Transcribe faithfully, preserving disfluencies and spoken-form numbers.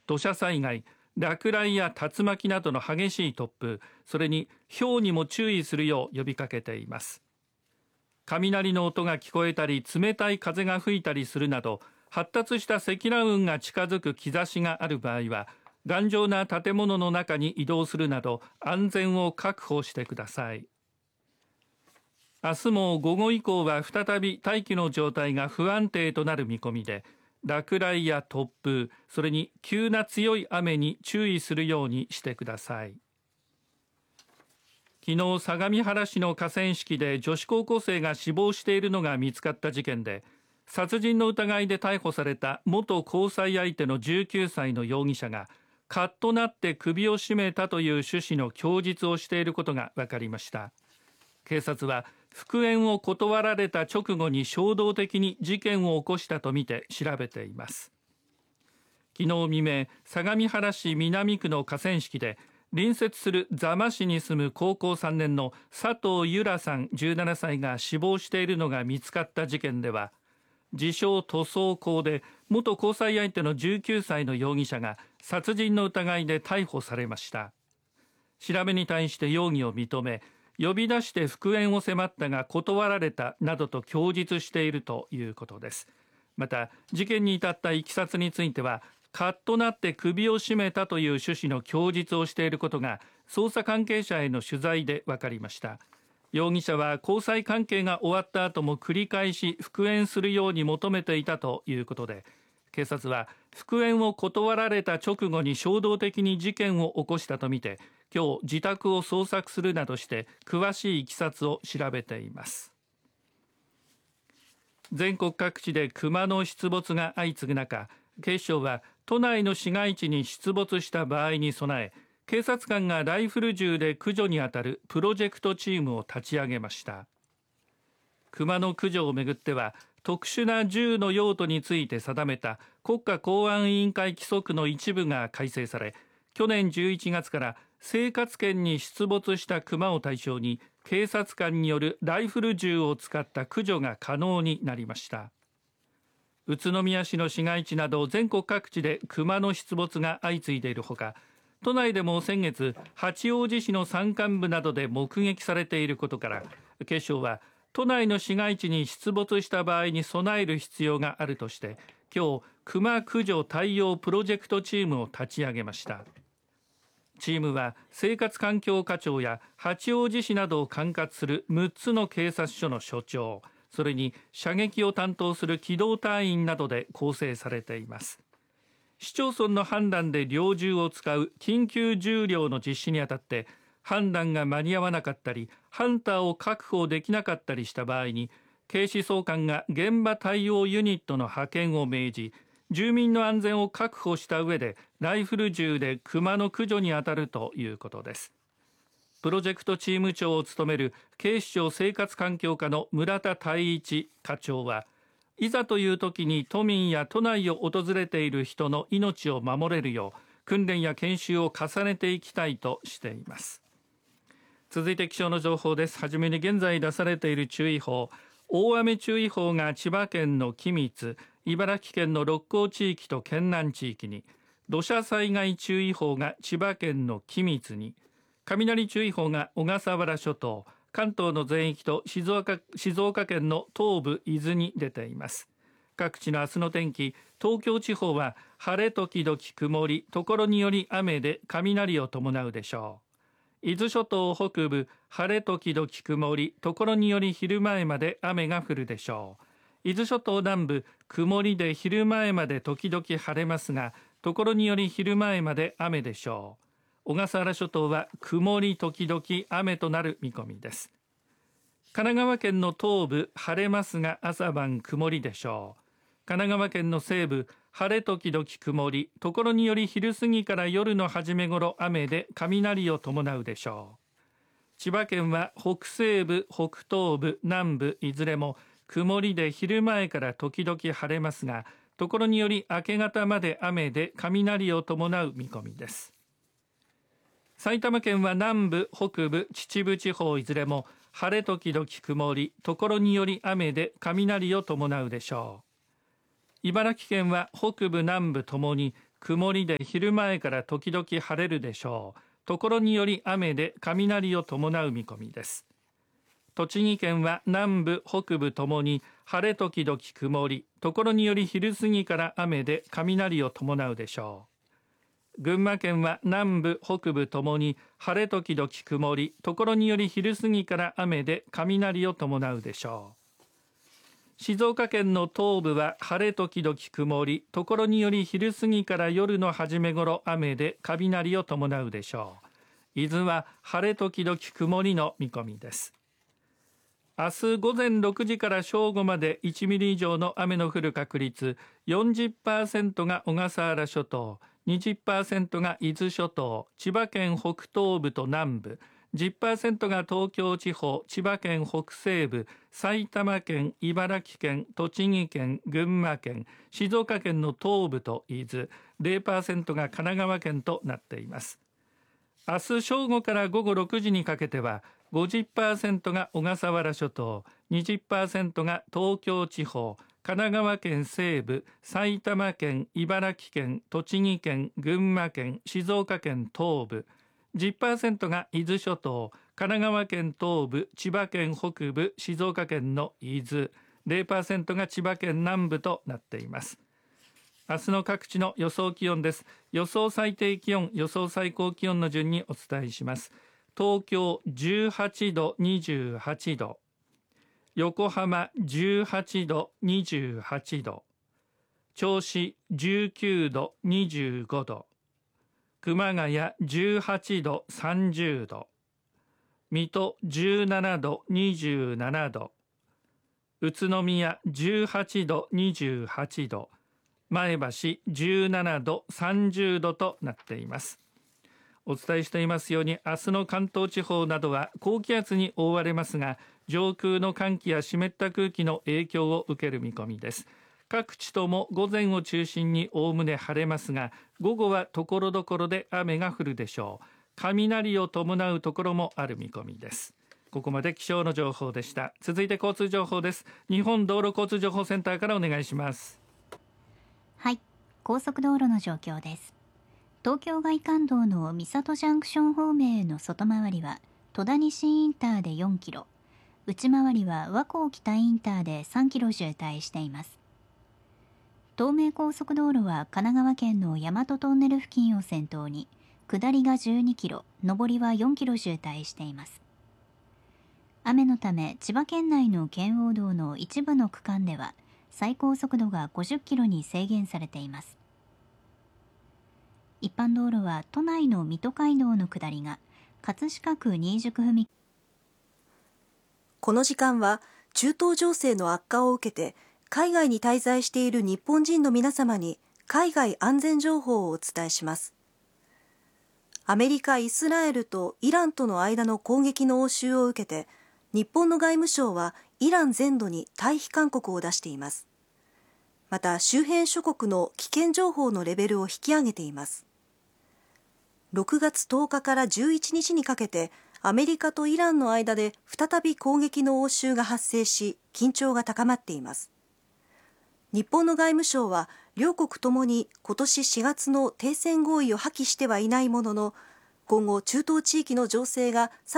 土砂災害、落雷や竜巻などの激しい突風、それに雹にも注意するよう呼びかけています。雷の音が聞こえたり冷たい風が吹いたりするなど発達した積乱雲が近づく兆しがある場合は頑丈な建物の中に移動するなど安全を確保してください。明日も午後以降は再び大気の状態が不安定となる見込みで落雷や突風、それに急な強い雨に注意するようにしてください。昨日、相模原市の河川敷で女子高校生が死亡しているのが見つかった事件で殺人の疑いで逮捕された元交際相手のじゅうきゅうさいの容疑者がカッとなって首を絞めたという趣旨の供述をしていることが分かりました。警察は復縁を断られた直後に衝動的に事件を起こしたとみて調べています。昨日未明、相模原市南区の河川敷で隣接する座間市に住む高校さんねんの佐藤由良さんじゅうななさいが死亡しているのが見つかった事件では自称塗装工で元交際相手のじゅうきゅうさいの容疑者が殺人の疑いで逮捕されました。調べに対して容疑を認め呼び出して復縁を迫ったが断られたなどと供述しているということです。また事件に至ったいきさつについてはカッとなって首を絞めたという趣旨の供述をしていることが捜査関係者への取材で分かりました。容疑者は交際関係が終わった後も繰り返し復縁するように求めていたということで警察は復縁を断られた直後に衝動的に事件を起こしたとみて今日自宅を捜索するなどして詳しい経緯を調べています。全国各地でクマの出没が相次ぐ中警視庁は都内の市街地に出没した場合に備え警察官がライフル銃で駆除にあたるプロジェクトチームを立ち上げました。クマの駆除をめぐっては特殊な銃の用途について定めた国家公安委員会規則の一部が改正され去年じゅういちがつから生活圏に出没したクマを対象に警察官によるライフル銃を使った駆除が可能になりました。宇都宮市の市街地など全国各地でクマの出没が相次いでいるほか都内でも先月八王子市の山間部などで目撃されていることから警視庁は都内の市街地に出没した場合に備える必要があるとして今日クマ駆除対応プロジェクトチームを立ち上げました。チームは生活環境課長や八王子市などを管轄するむっつの警察署の署長それに射撃を担当する機動隊員などで構成されています。市町村の判断で猟銃を使う緊急銃猟の実施にあたって判断が間に合わなかったりハンターを確保できなかったりした場合に警視総監が現場対応ユニットの派遣を命じ住民の安全を確保した上でライフル銃でクマの駆除にあたるということです。プロジェクトチーム長を務める警視庁生活環境課の村田太一課長はいざという時に都民や都内を訪れている人の命を守れるよう訓練や研修を重ねていきたいとしています。続いて気象の情報です。はじめに現在出されている注意報大雨注意報が千葉県の君津茨城県の六甲地域と県南地域に土砂災害注意報が千葉県の君津に雷注意報が小笠原諸島関東の全域と静岡、静岡県の東部伊豆に出ています。各地の明日の天気東京地方は晴れ時々曇りところにより雨で雷を伴うでしょう。伊豆諸島北部晴れ時々曇りところにより昼前まで雨が降るでしょう。伊豆諸島南部曇りで昼前まで時々晴れますがところにより昼前まで雨でしょう。小笠原諸島は曇り時々雨となる見込みです。神奈川県の東部晴れますが朝晩曇りでしょう。神奈川県の西部晴れ時々曇りところにより昼過ぎから夜の初め頃雨で雷を伴うでしょう。千葉県は北西部北東部南部いずれも曇りで昼前から時々晴れますがところにより明け方まで雨で雷を伴う見込みです。埼玉県は南部北部秩父地方いずれも晴れ時々曇りところにより雨で雷を伴うでしょう。茨城県は北部南部ともに曇りで昼前から時々晴れるでしょう。ところにより雨で雷を伴う見込みです。栃木県は南部北部ともに晴れ時々曇り、ところにより昼過ぎから雨で雷を伴うでしょう。群馬県は南部北部ともに晴れ時々曇り、ところにより昼過ぎから雨で雷を伴うでしょう。静岡県の東部は晴れ時々曇り、ところにより昼過ぎから夜の初めごろ雨で雷を伴うでしょう。伊豆は晴れ時々曇りの見込みです。明日午前ろくじから正午までいちミリ以上の雨の降る確率、よんじゅっパーセント が小笠原諸島、にじゅっパーセント が伊豆諸島、千葉県北東部と南部、じゅっパーセント が東京地方、千葉県北西部、埼玉県、茨城県、栃木県、群馬県、静岡県の東部と伊豆、ゼロパーセント が神奈川県となっています。明日正午から午後ろくじにかけては、ごじゅっパーセント が小笠原諸島、にじゅっパーセント が東京地方、神奈川県西部、埼玉県、茨城県、栃木県、群馬県、静岡県東部、じゅっパーセント が伊豆諸島、神奈川県東部、千葉県北部、静岡県の伊豆、ゼロパーセント が千葉県南部となっています。明日の各地の予想気温です。予想最低気温、予想最高気温の順にお伝えします。東京じゅうはちど、にじゅうはちど、横浜じゅうはちど、にじゅうはちど、銚子じゅうきゅうど、にじゅうごど、熊谷じゅうはちど、さんじゅうど、水戸じゅうななど、にじゅうななど、宇都宮じゅうはちど、にじゅうはちど、前橋じゅうななど、さんじゅうどとなっています。お伝えしていますように、明日の関東地方などは高気圧に覆われますが、上空の寒気や湿った空気の影響を受ける見込みです。各地とも午前を中心におおむね晴れますが、午後はところどころで雨が降るでしょう。雷を伴うところもある見込みです。ここまで気象の情報でした。続いて交通情報です。日本道路交通情報センターからお願いします。 はい、高速道路の状況です。東京外環道の三郷ジャンクション方面への外回りは戸田西インターでよんキロ、内回りは和光北インターでさんキロ渋滞しています。東名高速道路は神奈川県の大和トンネル付近を先頭に下りがじゅうにキロ、上りはよんキロ渋滞しています。雨のため千葉県内の圏央道の一部の区間では最高速度がごじゅっキロに制限されています。一般道路は都内の水戸街道の下りが葛飾区新宿踏切。 この時間は中東情勢の悪化を受けて海外に滞在している日本人の皆様に海外安全情報をお伝えします。アメリカ、イスラエルとイランとの間の攻撃の応酬を受けて、日本の外務省はイラン全土に退避勧告を出しています。また周辺諸国の危険情報のレベルを引き上げています。ろくがつとおかからじゅういちにちにかけてアメリカとイランの間で再び攻撃の応酬が発生し、緊張が高まっています。日本の外務省は両国ともに今年しがつの停戦合意を破棄してはいないものの、今後中東地域の情勢が